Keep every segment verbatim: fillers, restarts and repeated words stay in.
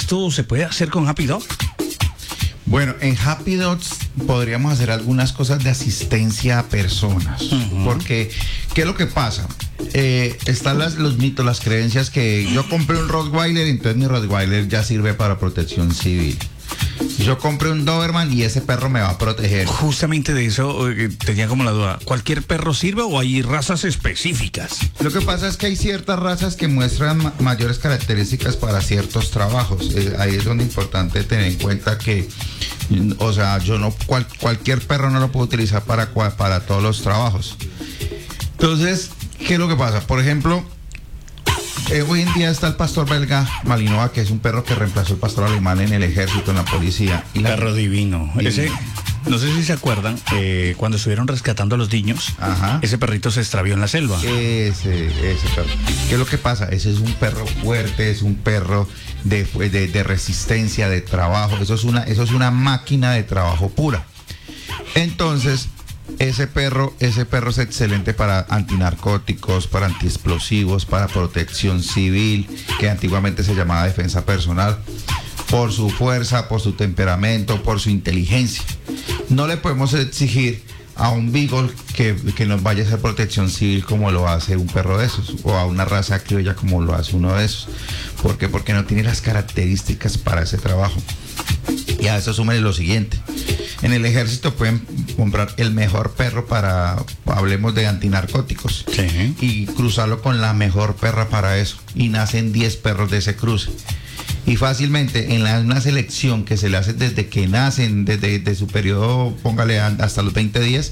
¿Esto se puede hacer con Happy Dog? Bueno, en Happy Dogs podríamos hacer algunas cosas de asistencia a personas. Uh-huh. Porque, ¿qué es lo que pasa? Eh, están las, los mitos, las creencias que yo compré un Rottweiler, entonces mi Rottweiler ya sirve para protección civil. Yo compré un Doberman y ese perro me va a proteger. Justamente de eso eh, tenía como la duda. ¿Cualquier perro sirve o hay razas específicas? Lo que pasa es que hay ciertas razas que muestran ma- mayores características para ciertos trabajos. Eh, ahí es donde es importante tener en cuenta que, o sea, yo no cual, cualquier perro no lo puedo utilizar para, para todos los trabajos. Entonces, ¿qué es lo que pasa? Por ejemplo, Eh, hoy en día está el pastor belga Malinois, que es un perro que reemplazó el pastor alemán en el ejército, en la policía. Y la... Perro divino. divino. Ese, no sé si se acuerdan, eh, cuando estuvieron rescatando a los niños, Ajá. ese perrito se extravió en la selva. Ese, ese perro. ¿Qué es lo que pasa? Ese es un perro fuerte, es un perro de, de, de resistencia, de trabajo. Eso es una, eso es una máquina de trabajo pura. Entonces, Ese perro, ese perro es excelente para antinarcóticos, para antiexplosivos, para protección civil, que antiguamente se llamaba defensa personal, por su fuerza, por su temperamento, por su inteligencia. No le podemos exigir a un beagle que, que nos vaya a hacer protección civil como lo hace un perro de esos, o a una raza criolla como lo hace uno de esos. ¿Por qué? Porque no tiene las características para ese trabajo. Y a eso súmele lo siguiente. En el ejército pueden comprar el mejor perro para, hablemos de antinarcóticos, sí. y cruzarlo con la mejor perra para eso. Y nacen diez perros de ese cruce. Y fácilmente en la, una selección que se le hace desde que nacen, desde, desde su periodo, póngale hasta los veinte días,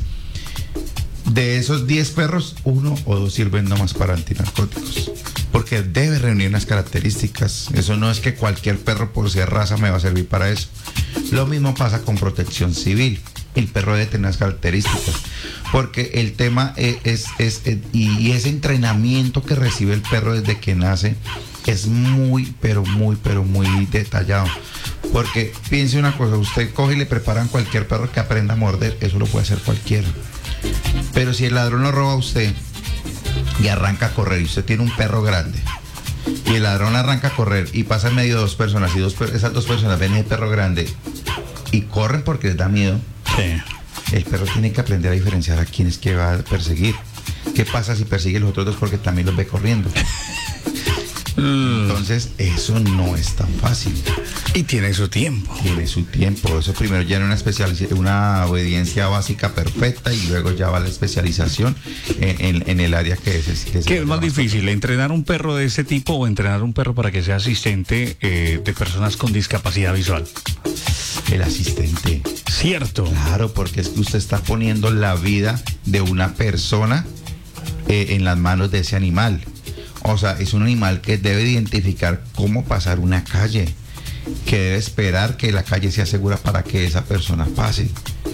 de esos diez perros, uno o dos sirven nomás para antinarcóticos. Porque debe reunir unas características. Eso no es que cualquier perro por ser raza me va a servir para eso. Lo mismo pasa con protección civil. El perro debe tener unas características. Porque el tema es, es, es, es y ese entrenamiento que recibe el perro desde que nace es muy, pero muy, pero muy detallado. Porque piense una cosa, usted coge y le preparan cualquier perro que aprenda a morder, eso lo puede hacer cualquiera. Pero si el ladrón lo roba a usted y arranca a correr, y usted tiene un perro grande, y el ladrón arranca a correr y pasa en medio de dos personas, y dos, esas dos personas ven el perro grande y corren porque les da miedo, sí. el perro tiene que aprender a diferenciar a quién es que va a perseguir. ¿Qué pasa si persigue a los otros dos porque también los ve corriendo? Entonces, eso no es tan fácil. Y tiene su tiempo. Tiene su tiempo. Eso primero ya en una especialización, una obediencia básica perfecta, y luego ya va la especialización en, en, en el área que es. Que ¿Qué es más difícil, entrenar un perro de ese tipo o entrenar un perro para que sea asistente eh, de personas con discapacidad visual? El asistente. Cierto. Claro, porque es que usted está poniendo la vida de una persona eh, en las manos de ese animal. O sea, es un animal que debe identificar cómo pasar una calle, que debe esperar que la calle sea segura para que esa persona pase,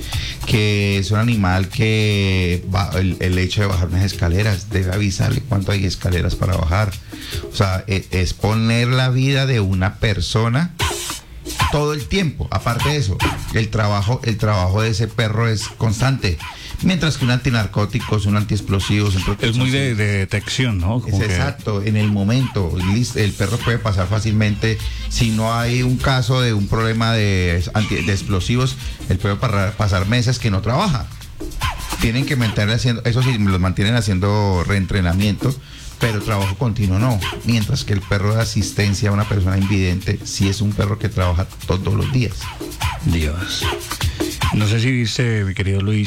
que es un animal que va, el, el hecho de bajar unas escaleras debe avisarle cuánto hay escaleras para bajar. O sea, es, es poner la vida de una persona todo el tiempo. Aparte de eso, el trabajo, el trabajo de ese perro es constante. Mientras que un antinarcóticos, un antiexplosivo... Es muy de, de detección, ¿no? Es que... Exacto, en el momento. El perro puede pasar fácilmente. Si no hay un caso de un problema de, anti, de explosivos, él puede pasar meses que no trabaja. Tienen que mantener haciendo... Eso sí, los mantienen haciendo reentrenamiento, pero trabajo continuo no. Mientras que el perro de asistencia a una persona invidente sí es un perro que trabaja todos los días. Dios. No sé si viste, mi querido Luis,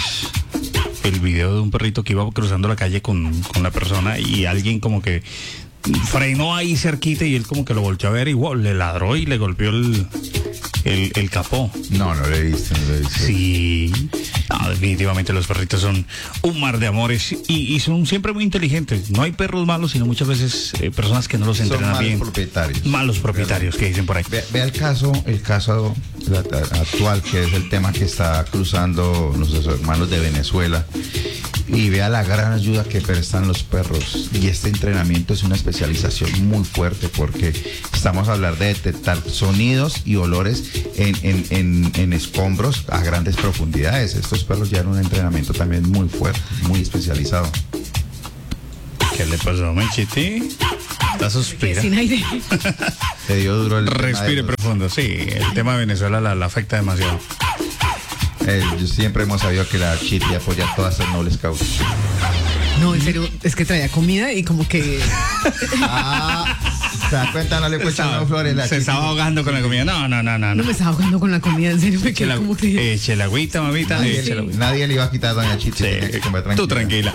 el video de un perrito que iba cruzando la calle con, con la persona y alguien como que frenó ahí cerquita y él como que lo volteó a ver y wow, le ladró y le golpeó el, el, el capó. No, no lo he visto, no lo he visto. Sí. No, definitivamente los perritos son un mar de amores y, y son siempre muy inteligentes. No hay perros malos, sino muchas veces eh, personas que no los entrenan son bien. Malos propietarios. Malos propietarios, que dicen por ahí. Ve, ve el caso, el caso actual, que es el tema que está cruzando nuestros hermanos de Venezuela. Y vea la gran ayuda que prestan los perros. Y este entrenamiento es una especialización muy fuerte, porque estamos hablando de detectar sonidos y olores en, en, en, en escombros a grandes profundidades. Estos perros llevan un entrenamiento también muy fuerte, muy especializado. ¿Qué le pasó, Menchiti? La suspira. Sin aire. Se dio duro el Respire tema de- profundo, sí. El tema de Venezuela la, la afecta demasiado. Eh, yo siempre hemos sabido que la Chiti apoya todas estas nobles causas. No, en serio, es que traía comida y como que... Ah, ¿se da cuenta? No le puedo echar Estaba- flores. La se Chiti. estaba ahogando con la comida. No, no, no, no. No no. me estaba ahogando con la comida, en serio, me Eche quedé la, como que... eche la agüita, mamita. Nadie, eche la agüita. nadie le iba a quitar a doña Chiti. Sí, tenía que comer tú tranquila.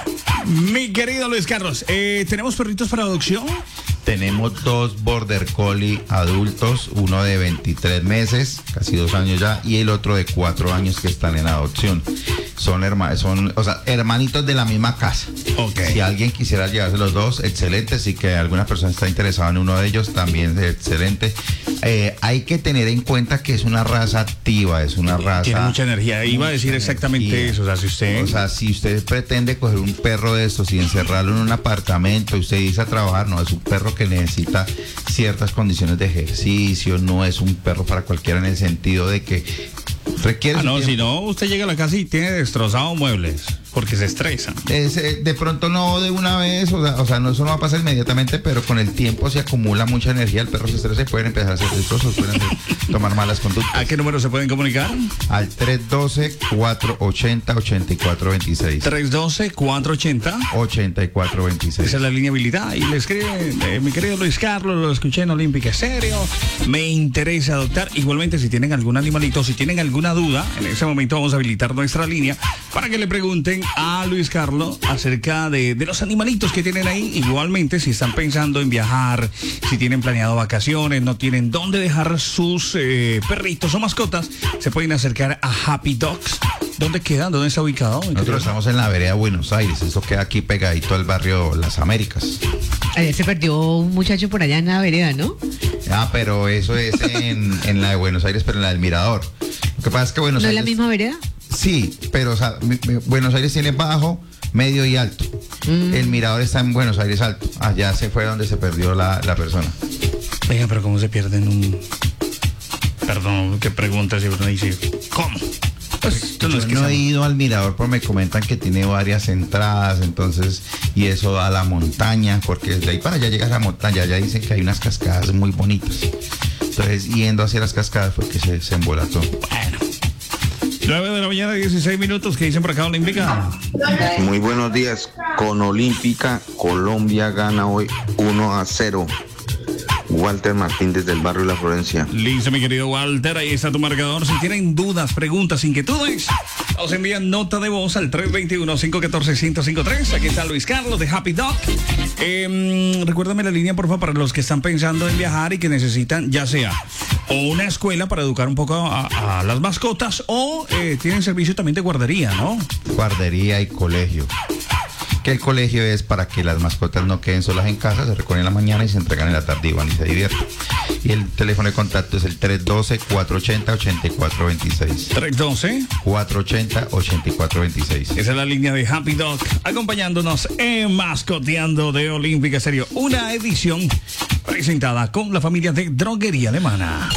Mi querido Luis Carlos, eh, ¿tenemos perritos para adopción? Tenemos dos Border Collie adultos, uno de veintitrés meses, casi dos años ya, y el otro de cuatro años que están en adopción. Son hermanos, son, o sea, hermanitos de la misma casa. Ok. Si alguien quisiera llevarse los dos, excelente. Si que alguna persona está interesada en uno de ellos, también excelente. Eh, hay que tener en cuenta que es una raza activa, es una raza. Tiene mucha energía. Iba a decir mucha exactamente energía. eso. O sea, si usted. O sea, si usted pretende coger un perro de estos y encerrarlo en un apartamento y usted dice a trabajar, no, es un perro que necesita ciertas condiciones de ejercicio, no es un perro para cualquiera en el sentido de que requiere... Ah, su no, tiempo. si no, usted llega a la casa y tiene destrozados muebles. Porque se estresa. Es, eh, de pronto no de una vez, o sea, o sea, no, eso no va a pasar inmediatamente, pero con el tiempo se acumula mucha energía, el perro se estresa y pueden empezar a hacer destrozos, pueden hacer- tomar malas conductas. ¿A qué número se pueden comunicar? Al tres uno dos, cuatro ocho cero, ocho cuatro dos seis. tres uno dos, cuatro ocho cero. ochenta y cuatro veintiséis. Esa es la línea habilitada. Y le escribe, eh, mi querido Luis Carlos, lo escuché en Olímpica Serio. Me interesa adoptar. Igualmente, si tienen algún animalito, si tienen alguna duda, en ese momento vamos a habilitar nuestra línea para que le pregunten a Luis Carlos acerca de, de los animalitos que tienen ahí. Igualmente, si están pensando en viajar, si tienen planeado vacaciones, no tienen dónde dejar sus eh, perritos o mascotas, se pueden acercar a Happy Dogs. ¿Dónde queda? ¿Dónde está ubicado? mi querido? Nosotros estamos en la vereda Buenos Aires, eso queda aquí pegadito al barrio Las Américas. Ayer se perdió un muchacho por allá en la vereda, ¿no? Ah, pero eso es en, en la de Buenos Aires, pero en la del Mirador. Lo que pasa es que Buenos ¿No es Aires... la misma vereda? Sí, pero o sea, mi- mi- Buenos Aires tiene bajo, medio y alto. Mm. El Mirador está en Buenos Aires alto. Allá se fue donde se perdió la, la persona. Oiga, pero ¿cómo se pierden un...? Perdón, qué pregunta si uno dice, ¿cómo? Pues esto no Yo es que no sea- he ido al Mirador, pero me comentan que tiene varias entradas, entonces, y eso da a la montaña, porque desde ahí para allá llegas a la montaña, ya dicen que hay unas cascadas muy bonitas. Entonces, yendo hacia las cascadas fue que se, se embolató. Bueno. nueve de la mañana, dieciséis minutos, que dicen por acá Olímpica. Muy buenos días. Con Olímpica, Colombia gana hoy uno a cero. Walter Martín desde el barrio La Florencia. Listo, mi querido Walter, ahí está tu marcador. Si tienen dudas, preguntas, inquietudes, nos envían nota de voz al tres dos uno, cinco uno cuatro, uno cero cinco tres. Aquí está Luis Carlos de Happy Dog. Eh, recuérdame la línea, por favor, para los que están pensando en viajar y que necesitan, ya sea o una escuela para educar un poco a, a las mascotas, o eh, tienen servicio también de guardería, ¿no? Guardería y colegio. Que el colegio es para que las mascotas no queden solas en casa, se recogen en la mañana y se entregan en la tarde y van y se divierten. Y el teléfono de contacto es el tres uno dos, cuatro ocho cero, ocho cuatro dos seis. tres uno dos. cuatro ocho cero, ocho cuatro dos seis. Esa es la línea de Happy Dog, acompañándonos en Mascoteando de Olímpica Serio, una edición presentada con la familia de Droguería Alemana.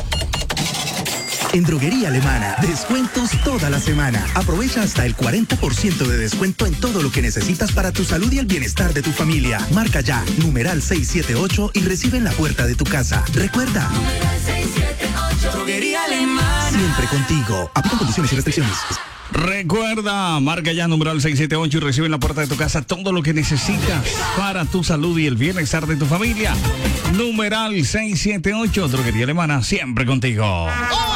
En Droguería Alemana, descuentos toda la semana. Aprovecha hasta el cuarenta por ciento de descuento en todo lo que necesitas para tu salud y el bienestar de tu familia. Marca ya, numeral seiscientos setenta y ocho y recibe en la puerta de tu casa. Recuerda, Droguería Alemana. siempre contigo. Aplican condiciones y restricciones. Recuerda, marca ya numeral seiscientos setenta y ocho y recibe en la puerta de tu casa todo lo que necesitas para tu salud y el bienestar de tu familia. Numeral seiscientos setenta y ocho, Droguería Alemana, siempre contigo.